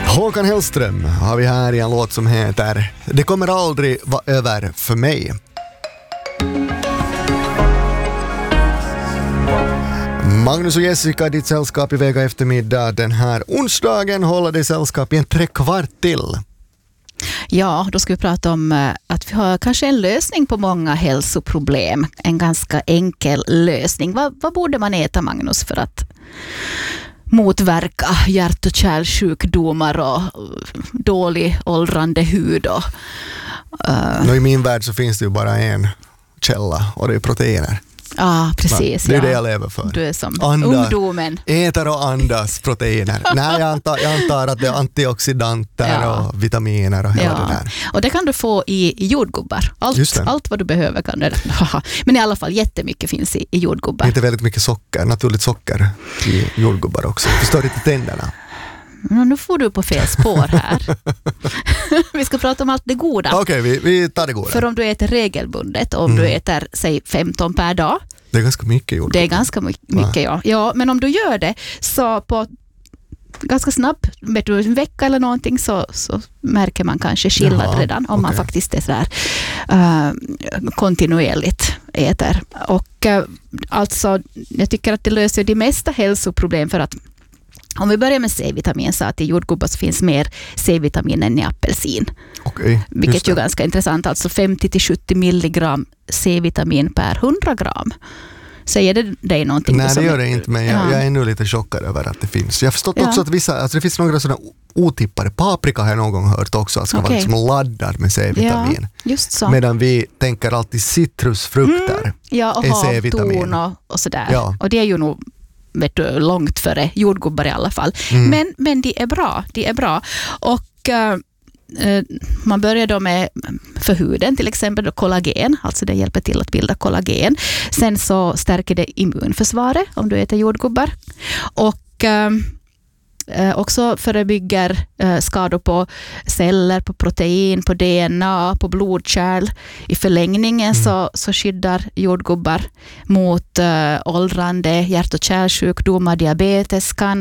Håkan Hellström har vi här i en låt som heter Det kommer aldrig vara över för mig. Magnus och Jessica, ditt sällskap i Vega eftermiddag. Den här onsdagen håller det sällskap i en 3/4 till. Ja, då ska vi prata om att vi har kanske en lösning på många hälsoproblem. En ganska enkel lösning. Vad borde man äta, Magnus, för att motverka hjärt- och kärlsjukdomar och dålig åldrande hud? I min värld så finns det ju bara en källa och det är proteiner. Ja, precis. Det är det jag lever för. Du är som ungdomen. Äter och andas proteiner. Nej, jag antar att det är antioxidanter och vitaminer och hela det där. Och det kan du få i jordgubbar. Allt vad du behöver kan du. Men i alla fall jättemycket finns i jordgubbar. Inte väldigt mycket socker, naturligt socker i jordgubbar också. Förstör inte tänderna. Nu får du på fel spår här. Vi ska prata om allt det goda. Okej, vi tar det goda. För om du äter regelbundet, om du äter, säg 15 per dag. Det är ganska mycket jordgubbar. Det är ganska mycket, ja. Ja, men om du gör det så på ganska snabbt, en vecka eller någonting, så märker man kanske skillnad redan om man faktiskt är så här kontinuerligt äter. Och alltså, jag tycker att det löser de mesta hälsoproblem, för att om vi börjar med C-vitamin, så att i jordgubbar så finns mer C-vitamin än i apelsin. Vilket är ju ganska intressant. Alltså 50-70 milligram C-vitamin per 100 gram. Säger det dig någonting? Nej, det gör det inte, men jag är ännu lite chockad över att det finns. Jag har förstått också att det finns några sådana otippade. Paprika har jag någon gång hört också, att ska vara liksom laddad med C-vitamin. Ja, just så. Medan vi tänker alltid citrusfrukter och är C-vitamin. havtorn och sådär. Ja. Och det är ju nog långt före jordgubbar i alla fall. Men de är bra. Och man börjar då med för huden till exempel då kollagen, alltså det hjälper till att bilda kollagen. Sen så stärker det immunförsvaret om du äter jordgubbar. Och också förebygger skador på celler, på protein, på DNA, på blodkärl. I förlängningen så skyddar jordgubbar mot åldrande, hjärt- och kärlsjukdomar, diabetes, cancer.